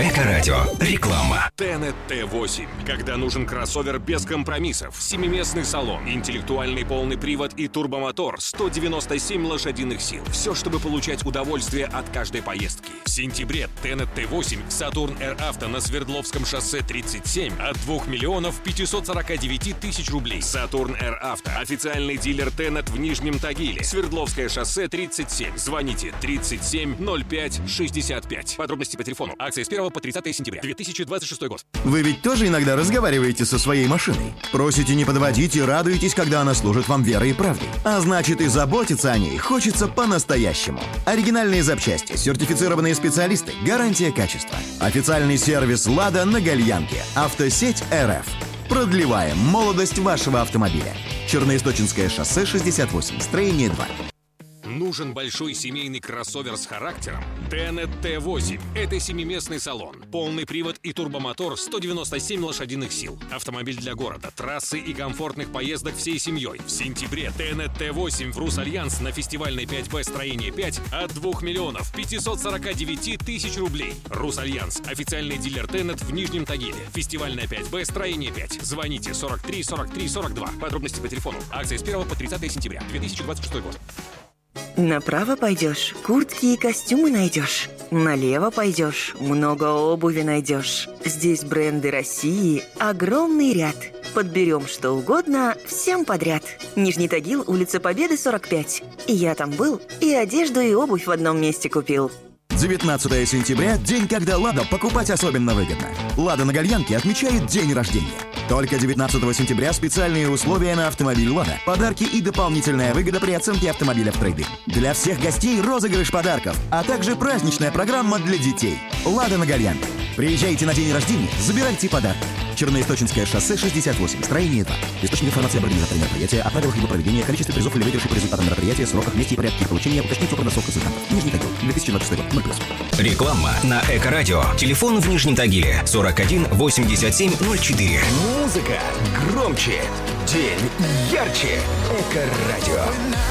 Эко-радио. Реклама. Tenet T8. Когда нужен кроссовер без компромиссов, семиместный салон, интеллектуальный полный привод и турбомотор, 197 лошадиных сил. Все, чтобы получать удовольствие от каждой поездки. В сентябре Tenet T8 в Saturn Air Auto на Свердловском шоссе 37 от 2 миллионов 549 тысяч рублей. Saturn Air Auto. Официальный дилер Tenet в Нижнем Тагиле. Свердловское шоссе 37. Звоните 37 05 65. Подробности по телефону. Акция с 1 по 30 сентября 2026 год. Вы ведь тоже иногда разговариваете со своей машиной? Просите не подводить и радуетесь, когда она служит вам верой и правдой. А значит, и заботиться о ней хочется по-настоящему. Оригинальные запчасти, сертифицированные специалисты, гарантия качества. Официальный сервис «Лада» на Гальянке. Автосеть РФ. Продлеваем молодость вашего автомобиля. Черноисточинское шоссе 68, строение 2. Нужен большой семейный кроссовер с характером? Tenet T8. Это семиместный салон. Полный привод и турбомотор, 197 лошадиных сил. Автомобиль для города, трассы и комфортных поездок всей семьей. В сентябре Tenet T8 в Русальянс на фестивальной 5Б строение 5 от 2 миллионов 549 тысяч рублей. Русальянс. Официальный дилер Tenet в Нижнем Тагиле. Фестивальная 5Б строение 5. Звоните 43 43 42. Подробности по телефону. Акция с 1 по 30 сентября 2026 год. Направо пойдешь, куртки и костюмы найдешь. Налево пойдешь, много обуви найдешь. Здесь бренды России, огромный ряд. Подберем что угодно, всем подряд. Нижний Тагил, улица Победы, 45. И я там был, и одежду, и обувь в одном месте купил. 19 сентября – день, когда «Лада» покупать особенно выгодно. «Лада» на Гальянке отмечает день рождения. Только 19 сентября специальные условия на автомобиль «Лада». Подарки и дополнительная выгода при оценке автомобиля в трейд-ин. Для всех гостей розыгрыш подарков, а также праздничная программа для детей. «Лада» на Гальянке. Приезжайте на день рождения, забирайте подарки. Черноисточинское шоссе 68, строение 2. Источник информации об организаторе мероприятия, о правилах его проведения, количестве призов или выигрышей по результатам мероприятия, сроках, месте и порядке их получения, уточнить у продавцов консультантов. Нижний Тагил, 2026 год, 0+. Реклама на Эко-радио. Телефон в Нижнем Тагиле 41 87 04. Музыка громче, день ярче. Эко-радио.